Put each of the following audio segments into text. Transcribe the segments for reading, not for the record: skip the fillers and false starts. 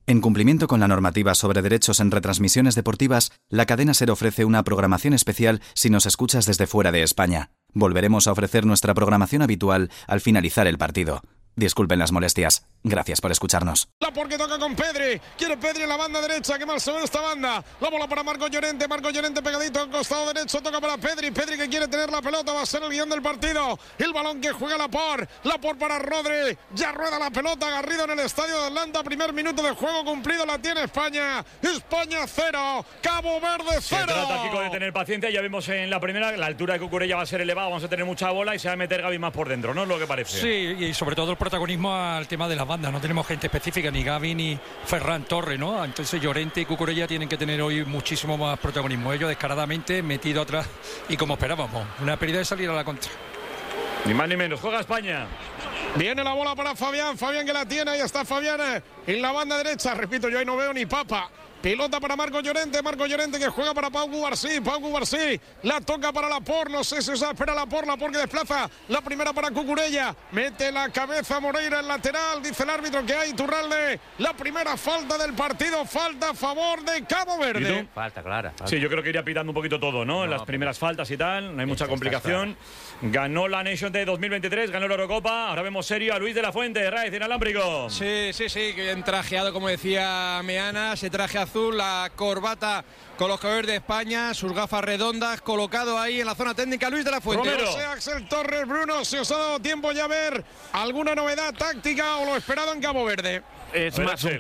En cumplimiento con la normativa sobre derechos en retransmisiones deportivas, la cadena SER ofrece una programación especial si nos escuchas desde fuera de España. Volveremos a ofrecer nuestra programación habitual al finalizar el partido. Disculpen las molestias. Gracias por escucharnos. La porque toca con Pedri. Quiere Pedri en la banda derecha. Qué mal se ve esta banda. La bola para Marcos Llorente. Marcos Llorente pegadito al costado derecho. Toca para Pedri. Pedri que quiere tener la pelota. Va a ser el guión del partido. El balón que juega Laporte. Laporte para Rodri. Ya rueda la pelota. Garrido en el estadio de Atlanta. Primer minuto de juego cumplido. La tiene España. España 0. Cabo Verde 0. Se trata, Kiko, de tener paciencia. Ya vimos en la primera. La altura de Cucurella va a ser elevada. Vamos a tener mucha bola y se va a meter Gavi más por dentro, ¿no? Es lo que parece. Sí, y sobre todo el protagonismo al tema de las bandas. No tenemos gente específica, ni Gavi ni Ferran Torres, ¿no? Entonces Llorente y Cucurella tienen que tener hoy muchísimo más protagonismo. Ellos descaradamente metido atrás y como esperábamos, una pérdida de salir a la contra. Ni más ni menos. Juega España. Viene la bola para Fabián. Fabián que la tiene. Ahí está Fabián en la banda derecha. Repito, yo ahí no veo ni papa. Pelota para Marcos Llorente. Marcos Llorente que juega para Pau Cubarsí. Pau Cubarsí la toca para Laporte. No sé si se espera Laporte. Laporte que desplaza la primera para Cucurella. Mete la cabeza Moreira en lateral. Dice el árbitro que hay Iturralde. La primera falta del partido. Falta a favor de Cabo Verde. Falta clara. Falta. Sí, yo creo que iría pitando un poquito todo, ¿no? En las primeras faltas y tal. No hay mucha complicación. Ganó la Nation de 2023. Ganó la Eurocopa. Ahora vemos serio a Luis de la Fuente. Raiz inalámbrico. Sí, que bien trajeado, como decía Meana. Ese traje azul, la corbata con los colores de España, sus gafas redondas, colocado ahí en la zona técnica Luis de la Fuente. Romero. José Axel Torres, Bruno, si os ha dado tiempo ya a ver alguna novedad táctica o lo esperado en Cabo Verde. Es más un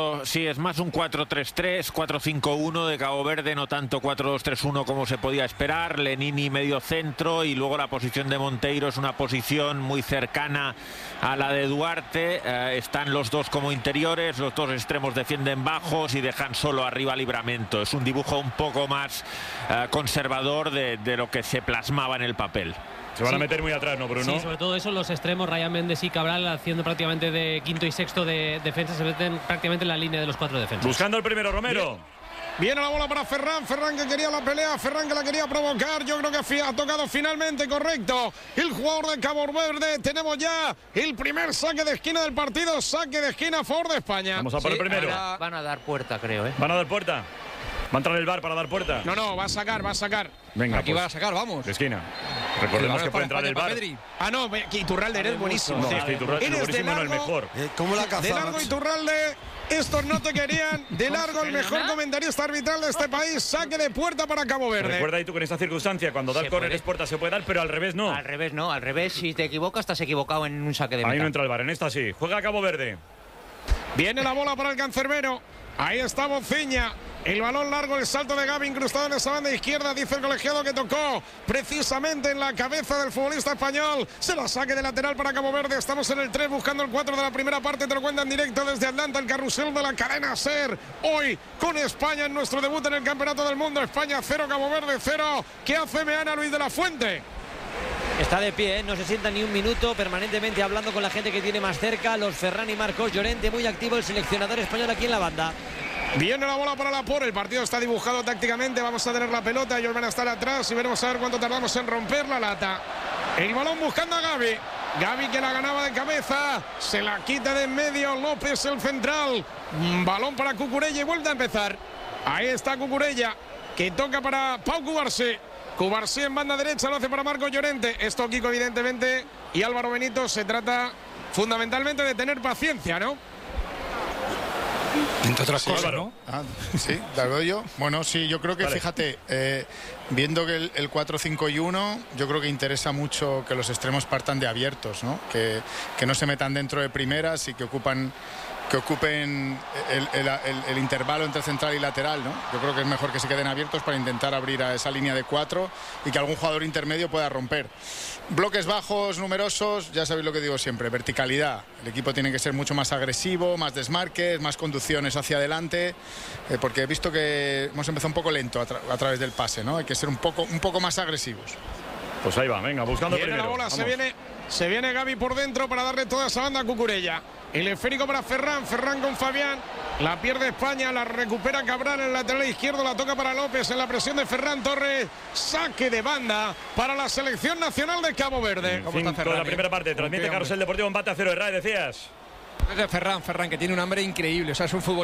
4-3-3, 4-5-1 de Cabo Verde, no tanto 4-2-3-1 como se podía esperar. Lenini medio centro y luego la posición de Monteiro es una posición muy cercana a la de Duarte. Están los dos como interiores, los dos extremos defienden bajos y dejan solo arriba Livramento. Es un dibujo un poco más conservador de lo que se plasmaba en el papel. Se van a meter muy atrás, ¿no, Bruno? Sí, sobre todo eso, los extremos, Ryan Méndez y Cabral haciendo prácticamente de quinto y sexto de defensa, se meten prácticamente en la línea de los cuatro defensas. Buscando el primero, Romero. Viene la bola para Ferran, Ferran que quería la pelea, Ferran que la quería provocar, yo creo que ha tocado finalmente, correcto, el jugador de Cabo Verde. Tenemos ya el primer saque de esquina del partido, saque de esquina a favor de España. Vamos a por el primero. Van a dar puerta, creo, ¿eh? ¿Van a dar puerta? ¿Va a entrar el VAR para dar puerta? No, va a sacar. Venga, Aquí va a sacar, vamos. de esquina. Recordemos que puede entrar el VAR. Ah, no, Iturralde, eres buenísimo. No, es que Iturralde es Eres buenísimo, de no el largo. mejor. ¿Cómo la De cazamos? largo Iturralde, estos no te querían. De largo el mejor comentarista arbitral de este país. Saque de puerta para Cabo Verde. Recuerda ahí tú que en esta circunstancia, cuando dar córner es puerta, se puede dar, pero al revés no. Al revés no, al revés, si te equivocas estás equivocado en un saque de meta. Ahí no entra el VAR, en esta sí. Juega Cabo Verde. Viene la bola para el cancerbero. Ahí está Bociña. El balón largo, el salto de Gavi incrustado en esa banda izquierda. Dice el colegiado que tocó precisamente en la cabeza del futbolista español. Se la saque de lateral para Cabo Verde. Estamos en el 3 buscando el 4 de la primera parte. Te lo cuentan directo desde Atlanta, el carrusel de la cadena SER. Hoy con España en nuestro debut en el Campeonato del Mundo. España 0, Cabo Verde 0. ¿Qué hace Meana, Luis de la Fuente? Está de pie, ¿eh? No se sienta ni un minuto, permanentemente hablando con la gente que tiene más cerca. Los Ferran y Marcos Llorente, muy activo el seleccionador español aquí en la banda. Viene la bola para Laporte, el partido está dibujado tácticamente, vamos a tener la pelota, ellos van a estar atrás y veremos a ver cuánto tardamos en romper la lata. El balón buscando a Gavi, Gavi que la ganaba de cabeza, se la quita de en medio, López el central, balón para Cucurella y vuelve a empezar. Ahí está Cucurella, que toca para Pau Cubarsí. Cubarsí en banda derecha, lo hace para Marcos Llorente. Esto, Kiko, evidentemente, y Álvaro Benito, se trata fundamentalmente de tener paciencia, ¿no? Entre otras cosas, ¿no? Sí, de acuerdo yo. Bueno, sí, yo creo que, fíjate, viendo que el 4-5-1, yo creo que interesa mucho que los extremos partan de abiertos, ¿no? Que no se metan dentro de primeras y que ocupen el intervalo entre central y lateral, ¿no? Yo creo que es mejor que se queden abiertos para intentar abrir a esa línea de 4 y que algún jugador intermedio pueda romper. Bloques bajos, numerosos, ya sabéis lo que digo siempre, verticalidad. El equipo tiene que ser mucho más agresivo, más desmarques, más conducciones hacia adelante, porque he visto que hemos empezado un poco lento a través del pase, ¿no? Hay que ser un poco más agresivos. Pues ahí va, venga, buscando viene primero. La bola, se viene Gavi por dentro para darle toda esa banda a Cucurella. El esférico para Ferran, Ferran con Fabián. La pierde España, la recupera Cabral en el lateral izquierdo, la toca para López en la presión de Ferran Torres. Saque de banda para la selección nacional de Cabo Verde. ¿Cómo está Ferran? La primera parte, transmite Carrusel Deportivo, empate a 0, Ray, decías. Es de Ferran, que tiene un hambre increíble, o sea, es un fútbol